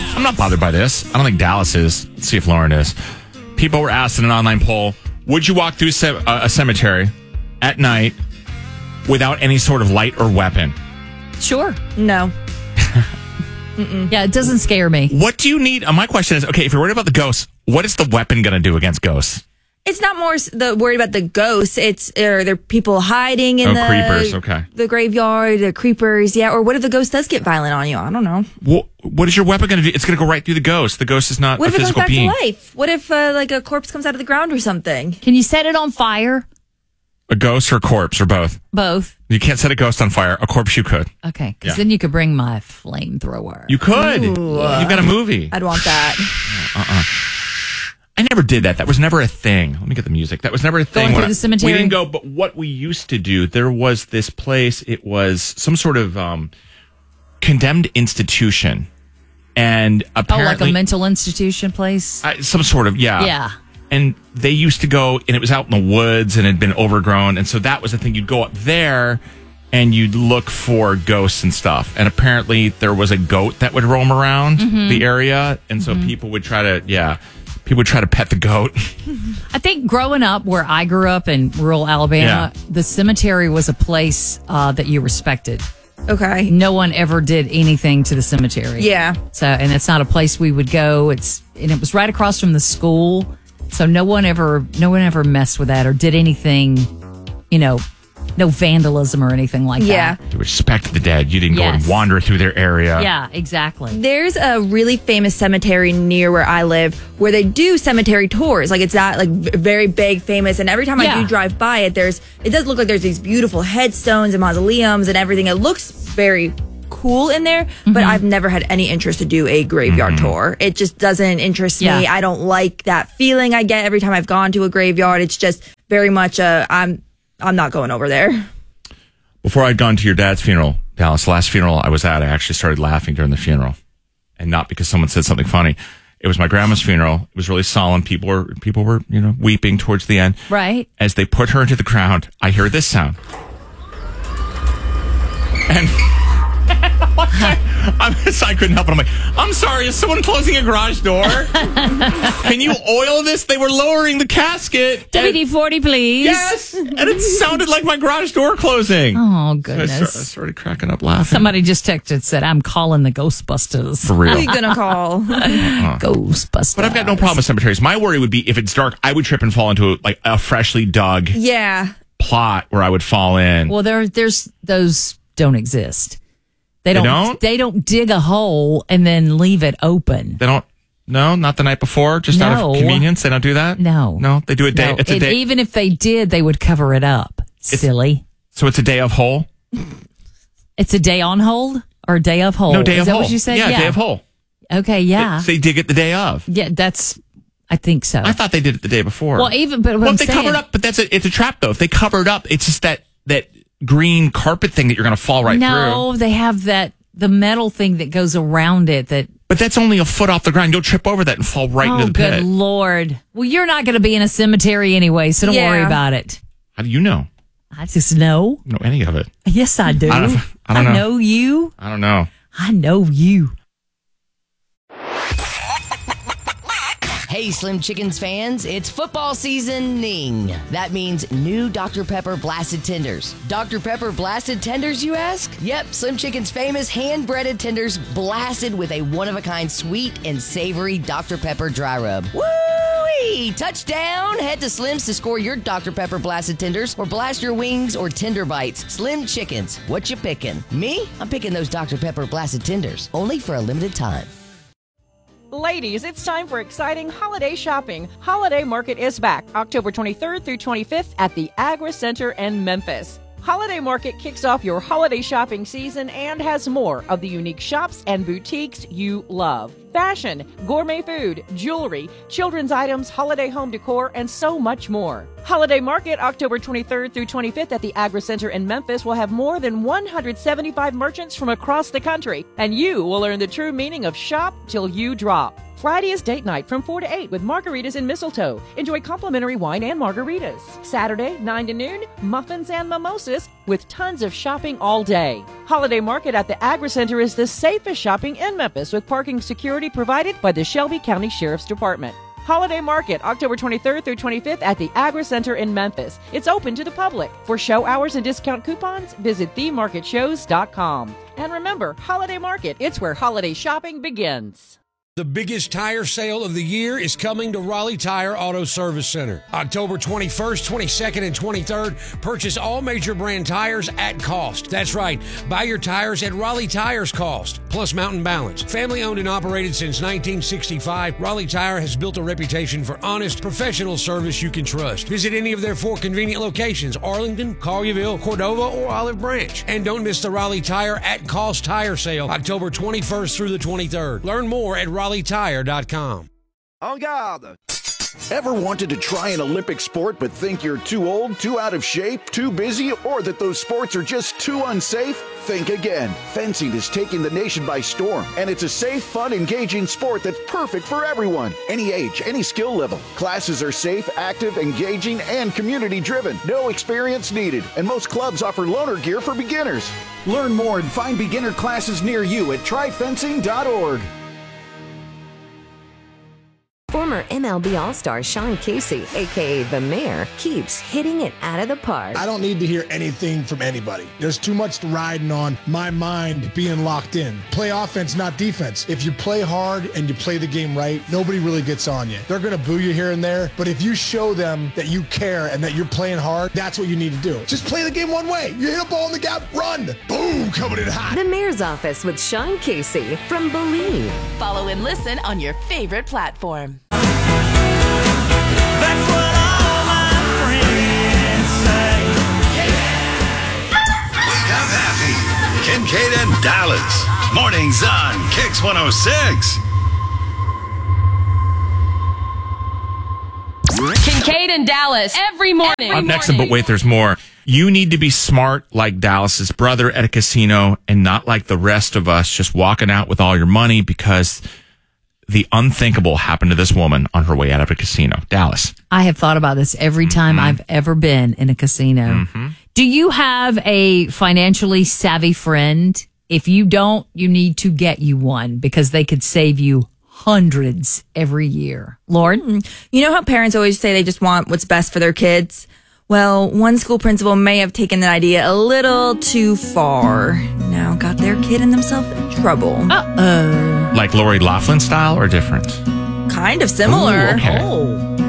I'm not bothered by this. I don't think Dallas is. Let's see if Lauren is. People were asked in an online poll, would you walk through a cemetery at night without any sort of light or weapon? Sure. No. Yeah, it doesn't scare me. What do you need? My question is, okay, if you're worried about the ghosts, what is the weapon going to do against ghosts? It's not more worried about the ghosts. Are there people hiding in the creepers? Okay, the graveyard, the creepers. Yeah, or what if the ghost does get violent on you? I don't know. What is your weapon going to do? It's going to go right through the ghost. The ghost is not a physical being. What if it goes back to life? What if like a corpse comes out of the ground or something? Can you set it on fire? A ghost or a corpse or both? Both. You can't set a ghost on fire. A corpse you could. Okay, because then you could bring my flamethrower. You could. You've got a movie. I'd want that. I never did that. That was never a thing. Let me get the music. That was never a thing. Going to the cemetery? We didn't go, but what we used to do, there was this place. It was some sort of condemned institution. And apparently... like a mental institution place? Some sort of, yeah. Yeah. And they used to go, and it was out in the woods, and it had been overgrown. And so that was the thing. You'd go up there, and you'd look for ghosts and stuff. And apparently there was a goat that would roam around the area. And so people would try to, people would try to pet the goat. I think growing up where I grew up in rural Alabama, the cemetery was a place that you respected. Okay. No one ever did anything to the cemetery. Yeah. So, and it's not a place we would go. And it was right across from the school. So no one ever messed with that or did anything, no vandalism or anything like that. You respect the dead. You didn't go and wander through their area. Yeah, exactly. There's a really famous cemetery near where I live where they do cemetery tours. Like it's that like very big, famous. And every time I do drive by it, it does look like there's these beautiful headstones and mausoleums and everything. It looks very cool in there, but I've never had any interest to do a graveyard tour. It just doesn't interest me. I don't like that feeling I get every time I've gone to a graveyard. It's just very much I'm not going over there. Before I'd gone to your dad's funeral, Dallas, the last funeral I was at, I actually started laughing during the funeral. And not because someone said something funny. It was my grandma's funeral. It was really solemn. People were, weeping towards the end. Right. As they put her into the ground, I hear this sound. And I couldn't help it. I'm like, I'm sorry, is someone closing a garage door? Can you oil this? They were lowering the casket. WD-40, please. Yes. And it sounded like my garage door closing. Oh, goodness. So I started cracking up laughing. Somebody just texted, said, I'm calling the Ghostbusters. For real. Who are you going to call? Ghostbusters. But I've got no problem with cemeteries. My worry would be if it's dark, I would trip and fall into a freshly dug plot where I would fall in. Well, there's those don't exist. They don't dig a hole and then leave it open. They don't. No, not the night before. Just out of convenience, they don't do that. No, they do a day. No. It's a day. Even if they did, they would cover it up. Silly. So it's a day of hole. It's a day on hold or a day of hole. No, day of hole. Is that what you said? Yeah, day of hole. Okay, yeah. They dig it the day of. Yeah, I think so. I thought they did it the day before. Well, if they cover it up, but it's a trap though. If they cover it up, it's just that green carpet thing that you're going to fall through. No, they have the metal thing that goes around it But that's only a foot off the ground. You'll trip over that and fall right into the pit. Oh, good Lord. Well, you're not going to be in a cemetery anyway, so don't worry about it. How do you know? I just know. I don't know any of it. Yes, I do. I don't know. I know you. I don't know. I know you. Hey, Slim Chickens fans, it's football seasoning. That means new Dr. Pepper Blasted Tenders. Dr. Pepper Blasted Tenders, you ask? Yep, Slim Chicken's famous hand-breaded tenders blasted with a one-of-a-kind sweet and savory Dr. Pepper dry rub. Woo-wee! Touchdown! Head to Slim's to score your Dr. Pepper Blasted Tenders or blast your wings or tender bites. Slim Chickens, what you picking? Me? I'm picking those Dr. Pepper Blasted Tenders, only for a limited time. Ladies, it's time for exciting holiday shopping. Holiday Market is back October 23rd through 25th at the Agri Center in Memphis. Holiday Market kicks off your holiday shopping season and has more of the unique shops and boutiques you love. Fashion, gourmet food, jewelry, children's items, holiday home decor, and so much more. Holiday Market, October 23rd through 25th at the Agri Center in Memphis will have more than 175 merchants from across the country, and you will learn the true meaning of shop till you drop. Friday is date night from 4 to 8 with margaritas and mistletoe. Enjoy complimentary wine and margaritas. Saturday, 9 to noon, muffins and mimosas with tons of shopping all day. Holiday Market at the Agri Center is the safest shopping in Memphis with parking security provided by the Shelby County Sheriff's Department. Holiday Market, October 23rd through 25th at the Agri Center in Memphis. It's open to the public. For show hours and discount coupons, visit themarketshows.com. And remember, Holiday Market, it's where holiday shopping begins. The biggest tire sale of the year is coming to Raleigh Tire Auto Service Center. October 21st, 22nd, and 23rd, purchase all major brand tires at cost. That's right, buy your tires at Raleigh Tire's cost, plus Mountain Balance. Family owned and operated since 1965, Raleigh Tire has built a reputation for honest, professional service you can trust. Visit any of their 4 convenient locations, Arlington, Collierville, Cordova, or Olive Branch. And don't miss the Raleigh Tire at Cost Tire Sale, October 21st through the 23rd. Learn more at RaleighTire.com. En garde! Ever wanted to try an Olympic sport but think you're too old, too out of shape, too busy, or that those sports are just too unsafe? Think again. Fencing is taking the nation by storm, and it's a safe, fun, engaging sport that's perfect for everyone. Any age, any skill level. Classes are safe, active, engaging, and community-driven. No experience needed, and most clubs offer loaner gear for beginners. Learn more and find beginner classes near you at tryfencing.org. Former MLB All-Star Sean Casey, a.k.a. The Mayor, keeps hitting it out of the park. I don't need to hear anything from anybody. There's too much riding on my mind being locked in. Play offense, not defense. If you play hard and you play the game right, nobody really gets on you. They're going to boo you here and there, but if you show them that you care and that you're playing hard, that's what you need to do. Just play the game one way. You hit a ball in the gap, run. Boom, coming in hot. The Mayor's Office with Sean Casey from Believe. Follow and listen on your favorite platform. That's what all my friends say. Wake up happy. Kincaid and Dallas. Mornings on Kicks 106. Kincaid and Dallas every morning. Up next, but wait, there's more. You need to be smart like Dallas's brother at a casino and not like the rest of us just walking out with all your money, because the unthinkable happened to this woman on her way out of a casino. Dallas. I have thought about this every time I've ever been in a casino. Do you have a financially savvy friend? If you don't, you need to get you one, because they could save you hundreds every year. Lauren? You know how parents always say they just want what's best for their kids? Well, one school principal may have taken that idea a little too far. Now got their kid and themselves in trouble. Uh-oh. Like Lori Loughlin style or different? Kind of similar. Ooh, okay. Oh.